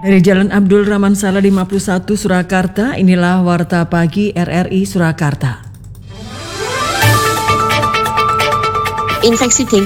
Dari Jalan Abdul Rahman Saleh 51 Surakarta, inilah Warta Pagi RRI Surakarta. Infeksi